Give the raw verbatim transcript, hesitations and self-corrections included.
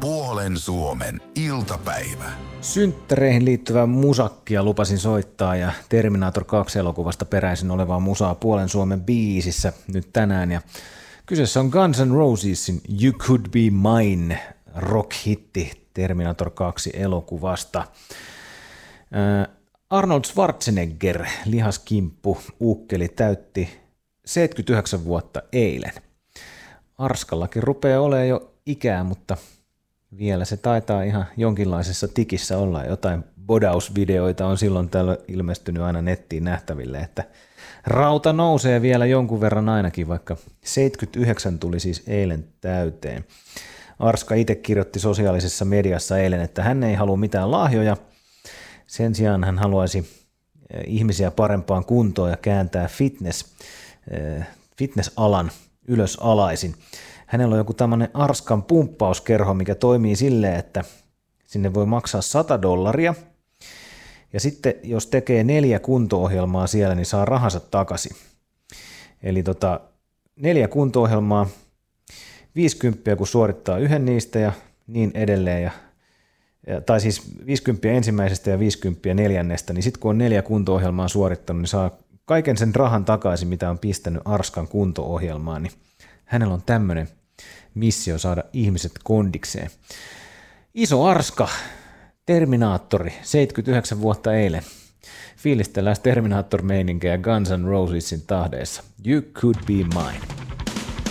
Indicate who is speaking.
Speaker 1: Puolen Suomen iltapäivä.
Speaker 2: Synttäreihin liittyvää musakkia lupasin soittaa ja Terminator kaksi -elokuvasta peräisin olevaa musaa Puolen Suomen biisissä nyt tänään. Ja kyseessä on Guns N' Rosesin You Could Be Mine rock-hitti Terminator kaksi -elokuvasta. Arnold Schwarzenegger, lihaskimppu, ukkeli, täytti seitsemänkymmentäyhdeksän vuotta eilen. Arskallakin rupeaa olemaan jo ikää, mutta vielä se taitaa ihan jonkinlaisessa tikissä olla. Jotain bodausvideoita on silloin täällä ilmestynyt aina nettiin nähtäville, että rauta nousee vielä jonkun verran ainakin, vaikka seitsemänkymmentäyhdeksän tuli siis eilen täyteen. Arska itse kirjoitti sosiaalisessa mediassa eilen, että hän ei halua mitään lahjoja. Sen sijaan hän haluaisi ihmisiä parempaan kuntoon ja kääntää fitness, fitness-alan ylös alaisin. Hänellä on joku tämmöinen Arskan pumppauskerho, mikä toimii silleen, että sinne voi maksaa sata dollaria. Ja sitten jos tekee neljä kunto-ohjelmaa siellä, niin saa rahansa takaisin. Eli tota, neljä kunto-ohjelmaa, viisikymmentä kun suorittaa yhden niistä ja niin edelleen. Ja, ja, tai siis viisikymmentä ensimmäisestä ja viisikymmentä neljännestä, niin sitten kun on neljä kunto-ohjelmaa suorittanut, niin saa kaiken sen rahan takaisin, mitä on pistänyt Arskan kunto-ohjelmaan. Niin hänellä on tämmöinen missio saada ihmiset kondikseen. Iso Arska, Terminaattori, seitsemänkymmentäyhdeksän vuotta eilen. Fiilistellään Terminaattor-meininkejä Guns N' Rosesin tahdeissa. You Could Be Mine.